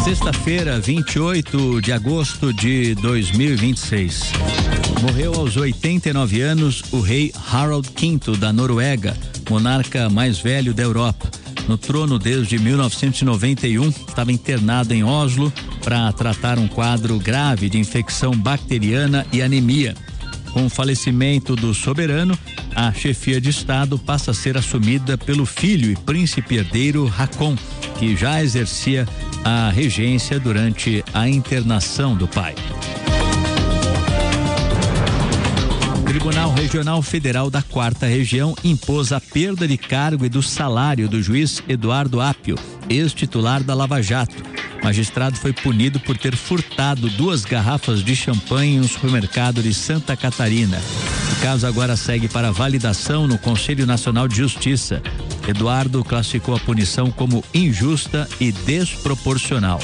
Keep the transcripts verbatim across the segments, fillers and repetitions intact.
Sexta-feira, vinte e oito de agosto de dois mil e vinte e seis. Morreu aos oitenta e nove anos o rei Harald quinto da Noruega, monarca mais velho da Europa. No trono desde mil novecentos e noventa e um, estava internado em Oslo para tratar um quadro grave de infecção bacteriana e anemia. Com o falecimento do soberano, a chefia de Estado passa a ser assumida pelo filho e príncipe herdeiro Haakon, que já exercia a regência durante a internação do pai. O Tribunal Regional Federal da Quarta Região impôs a perda de cargo e do salário do juiz Eduardo Apio, ex-titular da Lava Jato. O magistrado foi punido por ter furtado duas garrafas de champanhe em um supermercado de Santa Catarina. O caso agora segue para validação no Conselho Nacional de Justiça. Eduardo classificou a punição como injusta e desproporcional.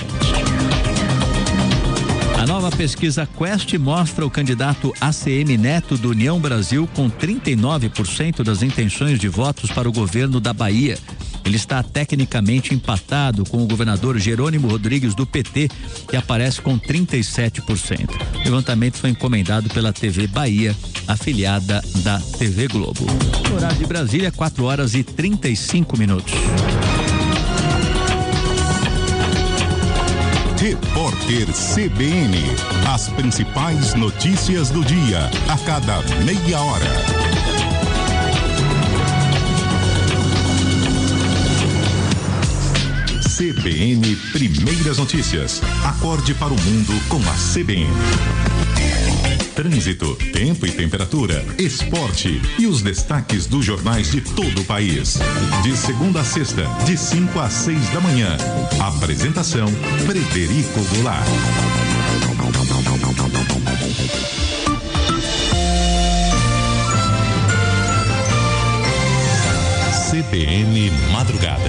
A nova pesquisa Quest mostra o candidato A C M Neto do União Brasil com trinta e nove por cento das intenções de votos para o governo da Bahia. Ele está tecnicamente empatado com o governador Jerônimo Rodrigues do P T, que aparece com trinta e sete por cento. O levantamento foi encomendado pela T V Bahia, afiliada da T V Globo. No horário de Brasília, quatro horas e trinta e cinco minutos. Repórter C B N. As principais notícias do dia, a cada meia hora. C B N Primeiras Notícias. Acorde para o mundo com a C B N. Trânsito, tempo e temperatura, esporte e os destaques dos jornais de todo o país. De segunda a sexta, de cinco às seis da manhã. Apresentação: Frederico Goulart. C B N Madrugada.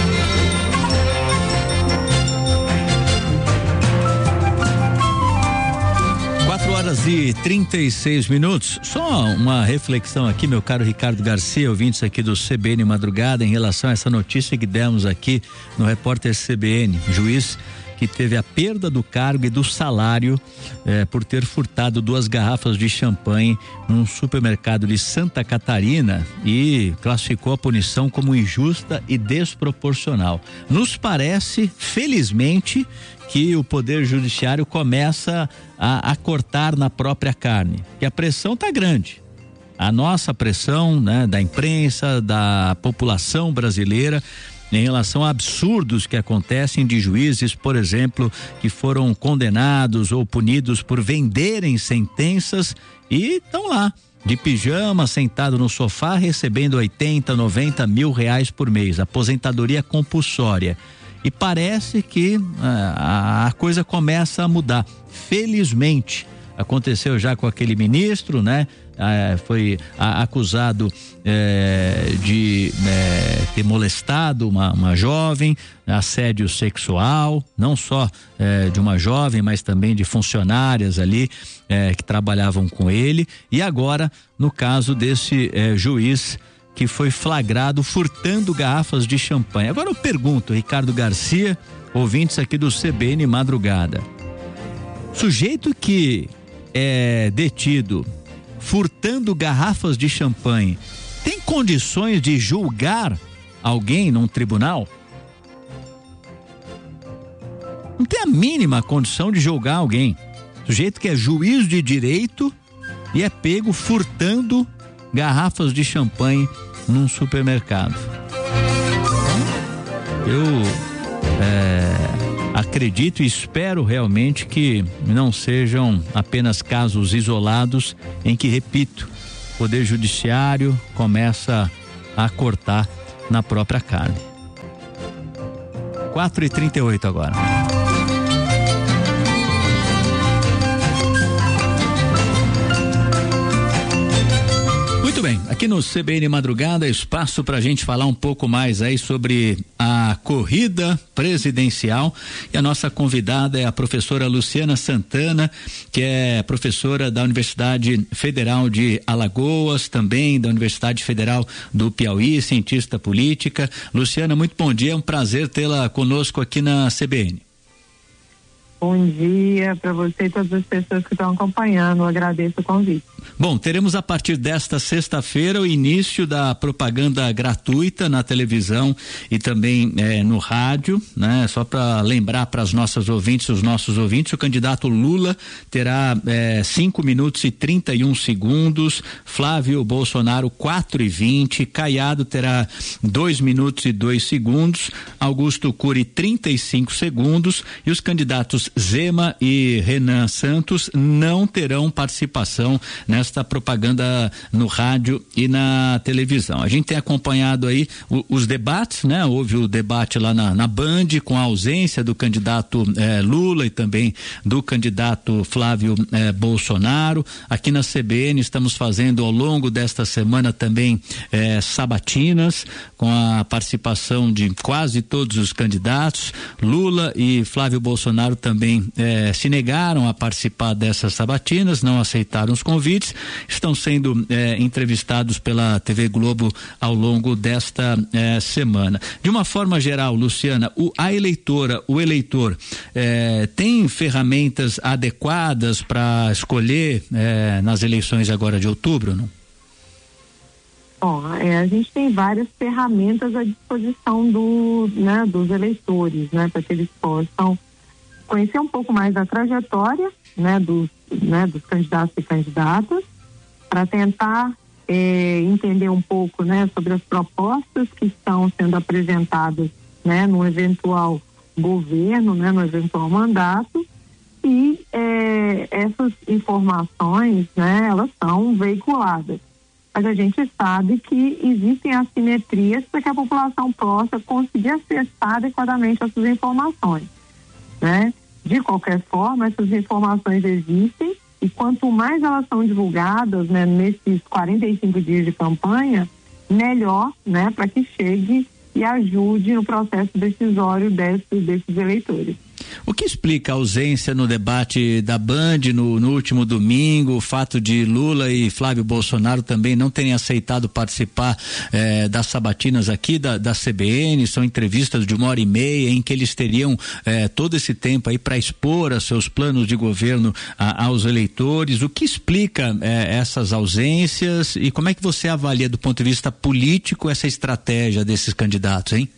quatro horas e trinta e seis minutos. Só uma reflexão aqui, meu caro Ricardo Garcia, ouvintes aqui do C B N Madrugada, em relação a essa notícia que demos aqui no repórter C B N. Juiz que teve a perda do cargo e do salário eh, por ter furtado duas garrafas de champanhe num supermercado de Santa Catarina e classificou a punição como injusta e desproporcional. Nos parece, felizmente, que o Poder Judiciário começa a, a cortar na própria carne, que a pressão está grande. A nossa pressão, né, da imprensa, da população brasileira, em relação a absurdos que acontecem de juízes, por exemplo, que foram condenados ou punidos por venderem sentenças e estão lá, de pijama, sentado no sofá, recebendo oitenta, noventa mil reais por mês, aposentadoria compulsória. E parece que a, a coisa começa a mudar. Felizmente, aconteceu já com aquele ministro, né? Ah, foi ah, acusado eh, de eh, ter molestado uma, uma jovem, assédio sexual, não só eh, de uma jovem, mas também de funcionárias ali eh, que trabalhavam com ele. E agora, no caso desse eh, juiz que foi flagrado furtando garrafas de champanhe. Agora eu pergunto, Ricardo Garcia, ouvintes aqui do C B N Madrugada, sujeito que é detido furtando garrafas de champanhe, tem condições de julgar alguém num tribunal? Não tem a mínima condição de julgar alguém. Sujeito que é juiz de direito e é pego furtando garrafas de champanhe num supermercado. Eu é, acredito e espero realmente que não sejam apenas casos isolados em que, repito, o Poder Judiciário começa a cortar na própria carne. quatro e trinta e oito agora. Muito bem, aqui no C B N Madrugada, espaço para a gente falar um pouco mais aí sobre a corrida presidencial, e a nossa convidada é a professora Luciana Santana, que é professora da Universidade Federal de Alagoas, também da Universidade Federal do Piauí, cientista política. Luciana, muito bom dia, é um prazer tê-la conosco aqui na C B N. Bom dia para você e todas as pessoas que estão acompanhando. Eu agradeço o convite. Bom, teremos a partir desta sexta-feira o início da propaganda gratuita na televisão e também eh, no rádio, né? Só para lembrar para as nossas ouvintes, os nossos ouvintes, o candidato Lula terá eh, cinco minutos e trinta e um segundos, Flávio Bolsonaro quatro e vinte, Caiado terá dois minutos e dois segundos, Augusto Cury trinta e cinco segundos e os candidatos Zema e Renan Santos não terão participação nesta propaganda no rádio e na televisão. A gente tem acompanhado aí o, os debates, né? Houve o debate lá na, na Band com a ausência do candidato eh, Lula e também do candidato Flávio eh, Bolsonaro. Aqui na C B N estamos fazendo ao longo desta semana também eh, sabatinas com a participação de quase todos os candidatos. Lula e Flávio Bolsonaro também também eh, se negaram a participar dessas sabatinas, não aceitaram os convites, estão sendo eh, entrevistados pela T V Globo ao longo desta eh, semana. De uma forma geral, Luciana, o, a eleitora, o eleitor eh, tem ferramentas adequadas para escolher eh, nas eleições agora de outubro, não? Bom, é, a gente tem várias ferramentas à disposição do, né, dos eleitores, né, para que eles possam conhecer um pouco mais da trajetória, né, dos, né, dos candidatos e candidatas, para tentar é, entender um pouco, né, sobre as propostas que estão sendo apresentadas, né, no eventual governo, né, no eventual mandato, e é, essas informações, né, elas são veiculadas. Mas a gente sabe que existem assimetrias para que a população possa conseguir acessar adequadamente essas informações, né? De qualquer forma, essas informações existem e quanto mais elas são divulgadas, né, nesses quarenta e cinco dias de campanha, melhor, né, para que chegue e ajude no processo decisório desses, desses eleitores. O que explica a ausência no debate da Band no, no último domingo, o fato de Lula e Flávio Bolsonaro também não terem aceitado participar eh, das sabatinas aqui da, da C B N? São entrevistas de uma hora e meia em que eles teriam eh, todo esse tempo aí para expor os seus planos de governo a, aos eleitores. O que explica eh, essas ausências e como é que você avalia do ponto de vista político essa estratégia desses candidatos, hein?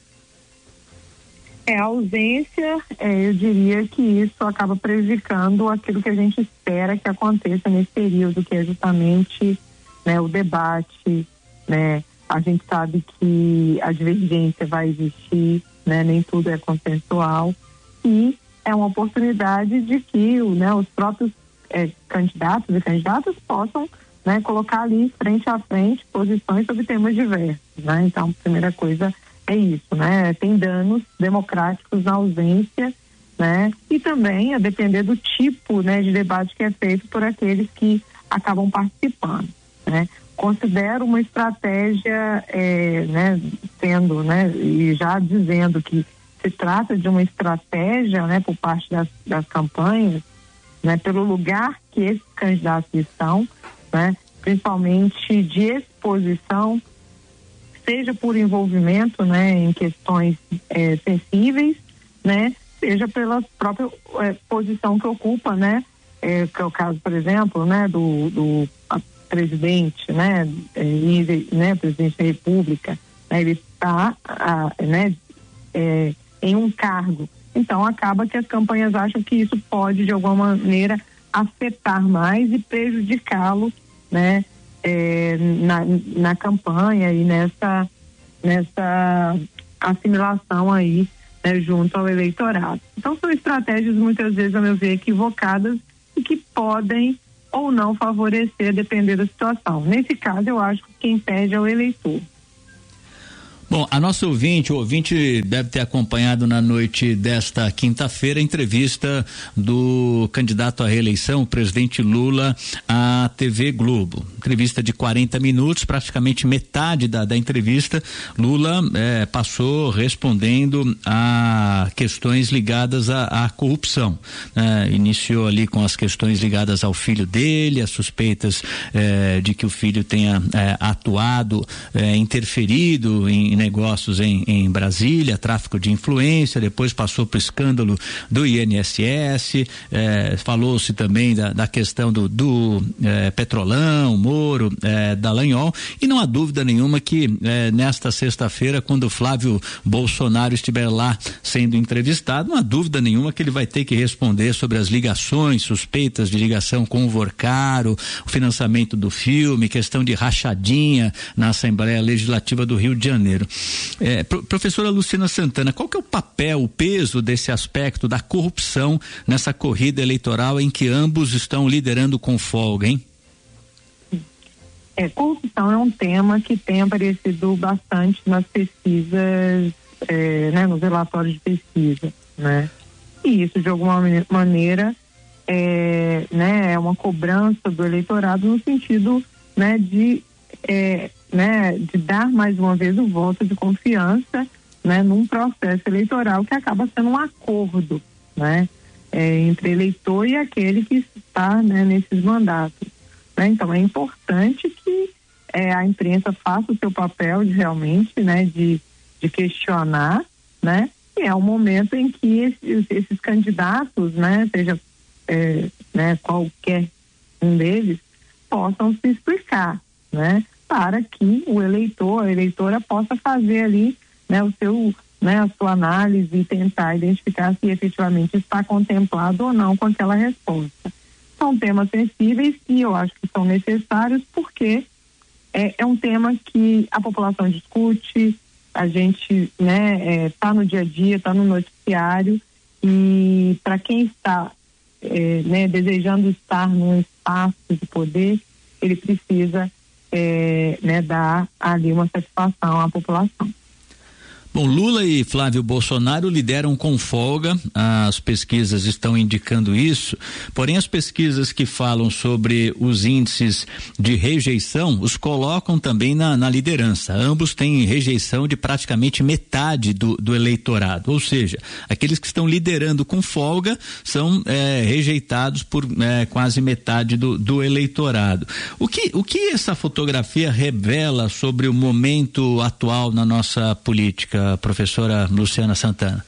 É, a ausência, é, eu diria que isso acaba prejudicando aquilo que a gente espera que aconteça nesse período, que é justamente, né, o debate, né? A gente sabe que a divergência vai existir, né? Nem tudo é consensual e é uma oportunidade de que, né, os próprios é, candidatos e candidatas possam, né, colocar ali frente a frente posições sobre temas diversos, né? Então, a primeira coisa é isso, né? Tem danos democráticos na ausência, né? E também a depender do tipo, né, de debate que é feito por aqueles que acabam participando, né? Considero uma estratégia, é, né, sendo, né, e já dizendo que se trata de uma estratégia, né, por parte das, das campanhas, né, pelo lugar que esses candidatos estão, né, principalmente de exposição, seja por envolvimento, né, em questões é, sensíveis, né, seja pela própria é, posição que ocupa, né, é, que é o caso, por exemplo, né, do, do presidente, né, é, né, presidente da República, né, ele está, né, é, em um cargo. Então, acaba que as campanhas acham que isso pode, de alguma maneira, afetar mais e prejudicá-lo, né, É, na, na campanha e nessa, nessa assimilação aí, né, junto ao eleitorado. Então são estratégias muitas vezes, a meu ver, equivocadas e que podem ou não favorecer, depender da situação. Nesse caso, eu acho que quem perde é o eleitor. Bom, a nossa ouvinte, o ouvinte deve ter acompanhado na noite desta quinta-feira a entrevista do candidato à reeleição, o presidente Lula, à T V Globo. Entrevista de quarenta minutos, praticamente metade da, da entrevista, Lula eh, passou respondendo a questões ligadas à, à corrupção. Eh, iniciou ali com as questões ligadas ao filho dele, as suspeitas eh, de que o filho tenha eh, atuado, eh, interferido em negócios em, em Brasília, tráfico de influência, depois passou para o escândalo do I N S S, eh, falou-se também da, da questão do, do eh, Petrolão, Moro, eh, Dallagnol, e não há dúvida nenhuma que eh, nesta sexta-feira, quando Flávio Bolsonaro estiver lá sendo entrevistado, não há dúvida nenhuma que ele vai ter que responder sobre as ligações, suspeitas de ligação com o Vorcaro, o financiamento do filme, questão de rachadinha na Assembleia Legislativa do Rio de Janeiro. É, pro, professora Luciana Santana, qual que é o papel, o peso desse aspecto da corrupção nessa corrida eleitoral em que ambos estão liderando com folga, hein? É, corrupção é um tema que tem aparecido bastante nas pesquisas, é, né, nos relatórios de pesquisa, né? E isso, de alguma maneira, é, né, é uma cobrança do eleitorado no sentido, né, de, é, né, de dar mais uma vez o voto de confiança, né, num processo eleitoral que acaba sendo um acordo, né, é, entre eleitor e aquele que está, né, nesses mandatos. Né? Então é importante que é, a imprensa faça o seu papel de realmente, né, de, de questionar, né, e é um momento em que esses, esses candidatos, né, seja é, né, qualquer um deles, possam se explicar, né, para que o eleitor, a eleitora possa fazer ali, né, o seu, né, a sua análise e tentar identificar se efetivamente está contemplado ou não com aquela resposta. São temas sensíveis e eu acho que são necessários porque é, é um tema que a população discute, a gente, né, está é, no dia a dia, está no noticiário, e para quem está é, né, desejando estar num espaço de poder, ele precisa é, né, dar ali uma satisfação à população. Bom, Lula e Flávio Bolsonaro lideram com folga, as pesquisas estão indicando isso, porém as pesquisas que falam sobre os índices de rejeição os colocam também na, na liderança. Ambos têm rejeição de praticamente metade do, do eleitorado, ou seja, aqueles que estão liderando com folga são é, rejeitados por é, quase metade do, do eleitorado. O que, o que essa fotografia revela sobre o momento atual na nossa política, professora Luciana Santana?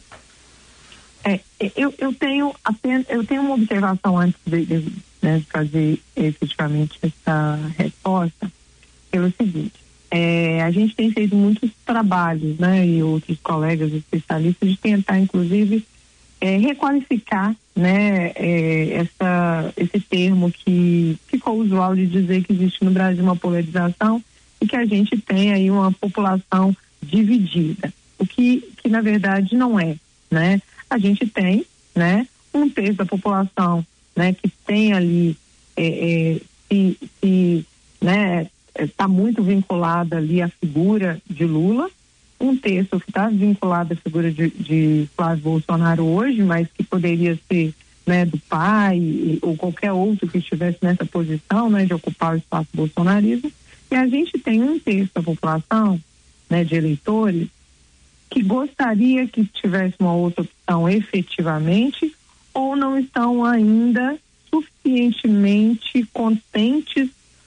É, eu, eu tenho apenas, eu tenho uma observação antes de, de, né, de fazer efetivamente essa resposta, pelo seguinte, é, a gente tem feito muitos trabalhos, né, e outros colegas especialistas de tentar, inclusive, é, requalificar, né, é, essa, esse termo que ficou usual de dizer que existe no Brasil uma polarização e que a gente tem aí uma população dividida. O que, que na verdade não é, né? A gente tem, né, um terço da população, né, que tem ali, é, é, se, se, né, está muito vinculada ali à figura de Lula, um terço que está vinculado à figura de, de Flávio Bolsonaro hoje, mas que poderia ser, né, do pai ou qualquer outro que estivesse nessa posição, né, de ocupar o espaço bolsonarismo. E a gente tem um terço da população, né, de eleitores que gostaria que tivesse uma outra opção efetivamente, ou não estão ainda suficientemente contentes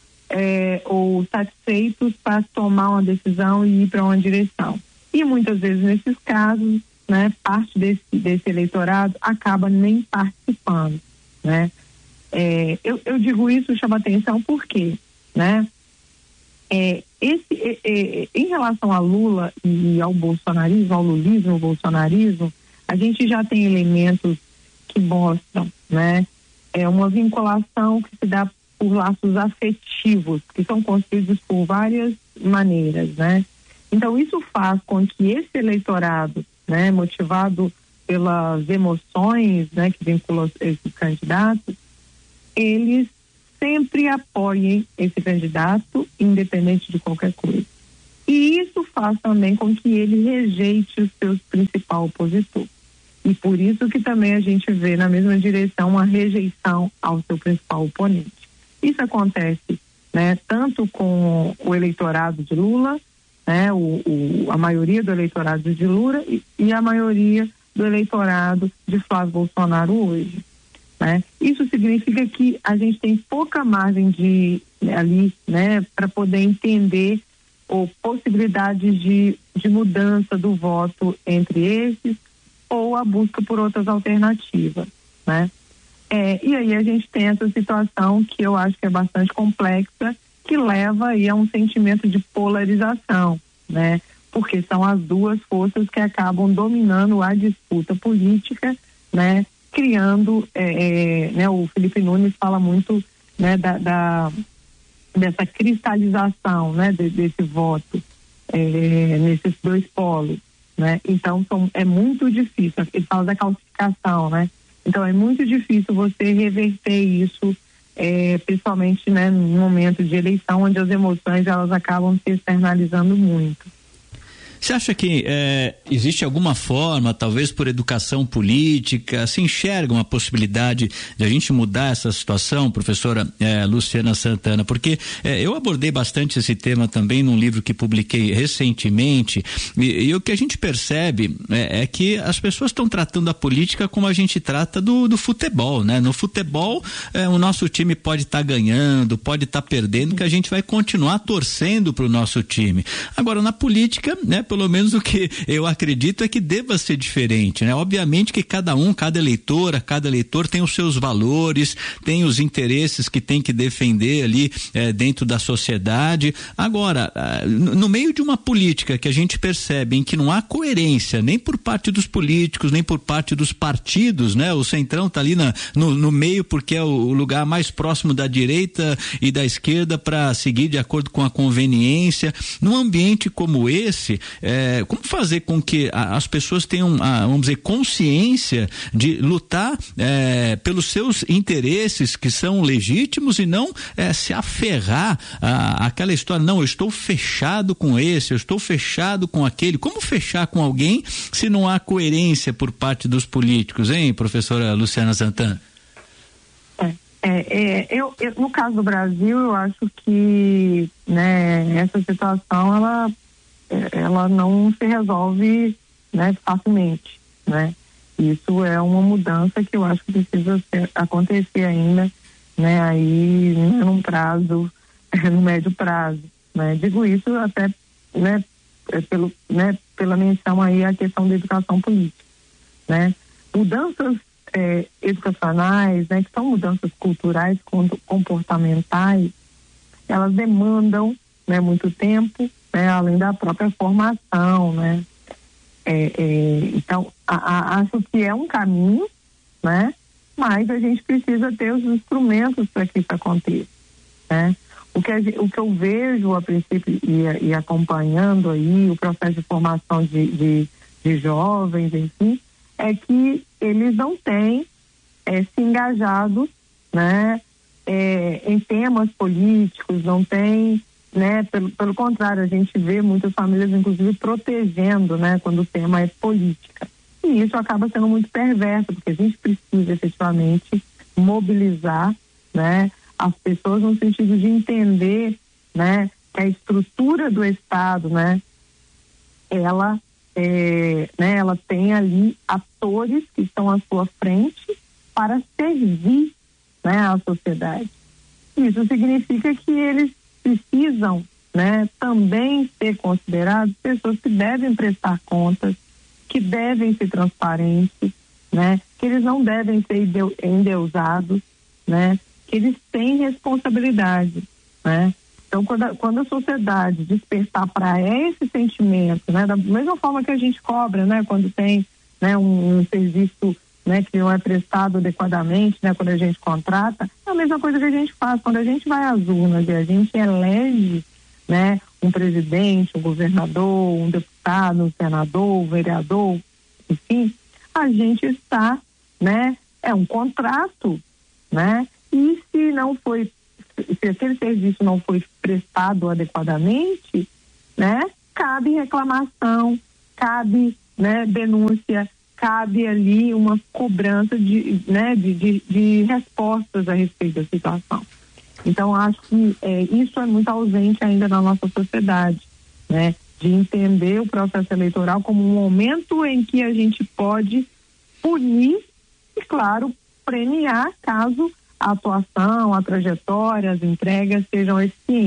é, ou satisfeitos para tomar uma decisão e ir para uma direção. E muitas vezes nesses casos, né, parte desse, desse eleitorado acaba nem participando, né? É, eu, eu digo isso, chama atenção porque, né? É, esse, é, é, em relação a Lula e ao bolsonarismo, ao lulismo, ao bolsonarismo, a gente já tem elementos que mostram, né, é uma vinculação que se dá por laços afetivos, que são construídos por várias maneiras, né? Então isso faz com que esse eleitorado, né, motivado pelas emoções, né, que vinculam esses candidatos, eles sempre apoiem esse candidato, independente de qualquer coisa. E isso faz também com que ele rejeite o seu principal opositor. E por isso que também a gente vê na mesma direção uma rejeição ao seu principal oponente. Isso acontece, né, tanto com o eleitorado de Lula, né, o, o, a maioria do eleitorado de Lula e, e a maioria do eleitorado de Flávio Bolsonaro hoje. Né? Isso significa que a gente tem pouca margem de ali, né, para poder entender ou possibilidades de, de mudança do voto entre esses, ou a busca por outras alternativas, né? É, e aí a gente tem essa situação que eu acho que é bastante complexa, que leva aí a um sentimento de polarização, né? Porque são as duas forças que acabam dominando a disputa política, né? Criando, é, é, né? O Felipe Nunes fala muito, né? Da, da dessa cristalização, né? De, desse voto é, nesses dois polos, né? Então são, é muito difícil. Ele fala da calcificação, né? Então é muito difícil você reverter isso, é, principalmente, né, no momento de eleição, onde as emoções elas acabam se externalizando muito. Você acha que é, existe alguma forma, talvez por educação política, se enxerga uma possibilidade de a gente mudar essa situação, professora é, Luciana Santana? Porque é, eu abordei bastante esse tema também num livro que publiquei recentemente, e, e o que a gente percebe é, é que as pessoas estão tratando a política como a gente trata do, do futebol, né? No futebol, é, o nosso time pode estar tá ganhando, pode estar tá perdendo, que a gente vai continuar torcendo para o nosso time. Agora, na política, né? Pelo menos o que eu acredito é que deva ser diferente, né? Obviamente que cada um, cada eleitora, cada eleitor tem os seus valores, tem os interesses que tem que defender ali eh, dentro da sociedade. Agora, ah, no meio de uma política que a gente percebe em que não há coerência nem por parte dos políticos, nem por parte dos partidos, né? O Centrão tá ali na, no, no meio porque é o, o lugar mais próximo da direita e da esquerda para seguir de acordo com a conveniência. Num ambiente como esse, É, como fazer com que a, as pessoas tenham, a, vamos dizer, consciência de lutar é, pelos seus interesses que são legítimos e não é, se aferrar a, aquela história, não, eu estou fechado com esse, eu estou fechado com aquele. Como fechar com alguém se não há coerência por parte dos políticos, hein, professora Luciana Santana? É, é, eu, eu, no caso do Brasil, eu acho que, né, essa situação, ela ela não se resolve, né, facilmente, né? Isso é uma mudança que eu acho que precisa ser, acontecer ainda, né, aí num prazo, no médio prazo, né? Digo isso até, né, pelo, né, pela menção aí à questão da educação política, né? Mudanças é, educacionais, né, que são mudanças culturais, comportamentais, elas demandam, né, muito tempo, né, além da própria formação, né? É, é, então, a, a, acho que é um caminho, né? Mas a gente precisa ter os instrumentos para que isso aconteça, né? O que, a, o que eu vejo a princípio e, e acompanhando aí o processo de formação de, de, de jovens, enfim, é que eles não têm é, se engajado, né? É, em temas políticos, não têm, né, pelo, pelo contrário, a gente vê muitas famílias, inclusive, protegendo, né, quando o tema é política. E isso acaba sendo muito perverso, porque a gente precisa efetivamente mobilizar, né, as pessoas no sentido de entender, né, que a estrutura do Estado, né, ela, é, né, ela tem ali atores que estão à sua frente para servir, né, à sociedade. Isso significa que eles precisam, né, também ser considerados pessoas que devem prestar contas, que devem ser transparentes, né, que eles não devem ser endeusados, né, que eles têm responsabilidade, né. Então, quando a, quando a sociedade despertar para esse sentimento, né, da mesma forma que a gente cobra, né, quando tem, né, um, um serviço, né, que não é prestado adequadamente, né, quando a gente contrata, é a mesma coisa que a gente faz quando a gente vai às urnas e a gente elege, né, um presidente, um governador, um deputado, um senador, um vereador, enfim, a gente está, né, é um contrato, né, e se não foi, se aquele serviço não foi prestado adequadamente, né, cabe reclamação, cabe, né, denúncia, cabe ali uma cobrança de, né, de, de, de respostas a respeito da situação. Então, acho que é, isso é muito ausente ainda na nossa sociedade, né, de entender o processo eleitoral como um momento em que a gente pode punir e, claro, premiar caso a atuação, a trajetória, as entregas sejam eficientes.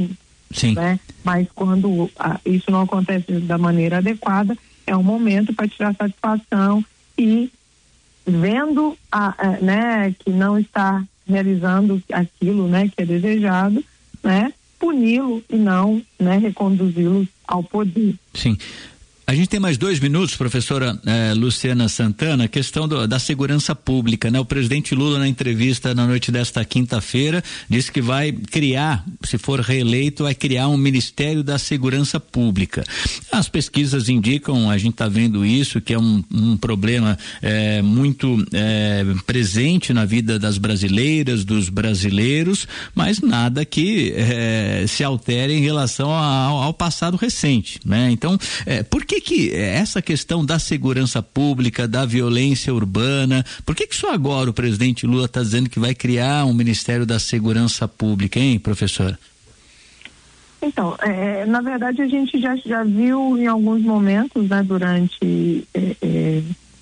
Sim. Né? Mas quando ah, isso não acontece da maneira adequada, é um momento para tirar satisfação e, vendo a, a, né, que não está realizando aquilo, né, que é desejado, né, puni-lo e não, né, reconduzi-lo ao poder. Sim. A gente tem mais dois minutos, professora eh, Luciana Santana, a questão do, da segurança pública, né? O presidente Lula, na entrevista na noite desta quinta-feira, disse que vai criar, se for reeleito, vai criar um Ministério da Segurança Pública. As pesquisas indicam, a gente está vendo isso, que é um, um problema eh, muito eh, presente na vida das brasileiras, dos brasileiros, mas nada que eh, se altere em relação ao, ao passado recente, né? Então, eh, por que que essa questão da segurança pública, da violência urbana, por que que só agora o presidente Lula está dizendo que vai criar um Ministério da Segurança Pública, hein, professora? Então, é, na verdade a gente já, já viu em alguns momentos, né, durante é, é,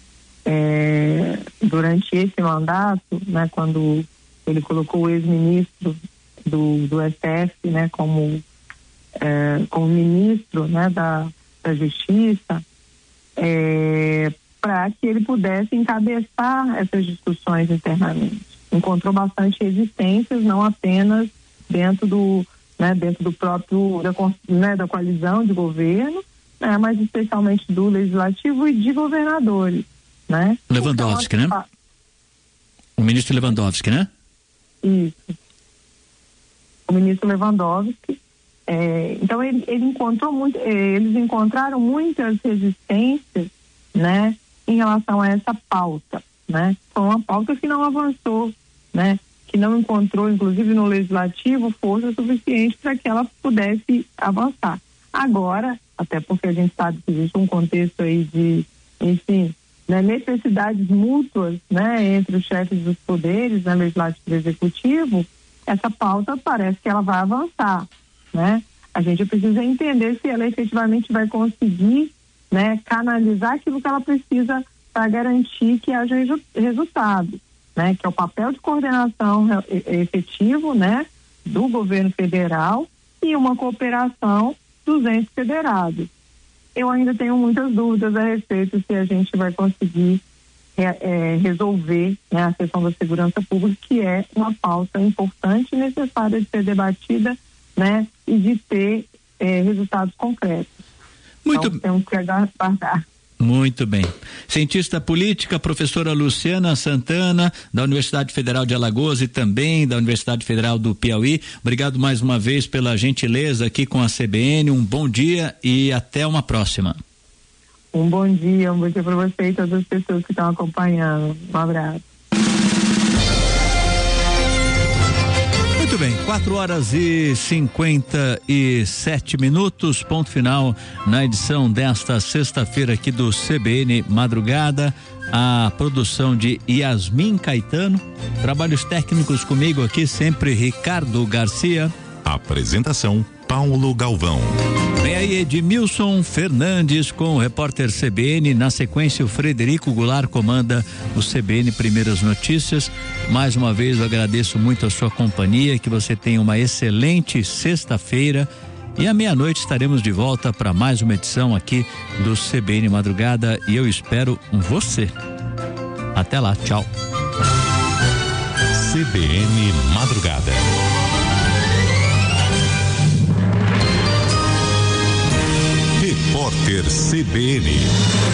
é, durante esse mandato, né, quando ele colocou o ex-ministro do, do S T F, né, como, é, como ministro, né, da da Justiça, é, para que ele pudesse encabeçar essas discussões internamente. Encontrou bastante resistências, não apenas dentro do, né, dentro do próprio, da, né, da coalizão de governo, né, mas especialmente do legislativo e de governadores, né? Lewandowski, então, né? O ministro Lewandowski, né? Isso. O ministro Lewandowski. É, então ele, ele encontrou muito, eles encontraram muitas resistências, né, em relação a essa pauta, né? Foi uma pauta que não avançou, né? Que não encontrou, inclusive no legislativo, força suficiente para que ela pudesse avançar. Agora, até porque a gente sabe que existe um contexto aí de, enfim, né, necessidades mútuas, né, entre os chefes dos poderes, né, legislativo e executivo, essa pauta parece que ela vai avançar. Né? A gente precisa entender se ela efetivamente vai conseguir, né, canalizar aquilo que ela precisa para garantir que haja resultado, né? Que é o papel de coordenação efetivo, né, do governo federal e uma cooperação dos entes federados. Eu ainda tenho muitas dúvidas a respeito se a gente vai conseguir é, é, resolver, né, a questão da segurança pública, que é uma pauta importante e necessária de ser debatida, né, e de ter eh, resultados concretos. Muito, então, temos que aguardar. Muito bem. Cientista política, professora Luciana Santana, da Universidade Federal de Alagoas e também da Universidade Federal do Piauí. Obrigado mais uma vez pela gentileza aqui com a C B N. Um bom dia e até uma próxima. Um bom dia, um bom dia para você e todas as pessoas que estão acompanhando. Um abraço. Muito bem, quatro horas e cinquenta e sete minutos, ponto final na edição desta sexta-feira aqui do C B N Madrugada. A produção de Yasmin Caetano, trabalhos técnicos comigo aqui sempre Ricardo Garcia. Apresentação Paulo Galvão. Vem aí Edmilson Fernandes com o repórter C B N. Na sequência, o Frederico Goulart comanda o C B N Primeiras Notícias. Mais uma vez, eu agradeço muito a sua companhia, que você tenha uma excelente sexta-feira. E à meia-noite estaremos de volta para mais uma edição aqui do C B N Madrugada. E eu espero você. Até lá, tchau. C B N Madrugada. Repórter C B N.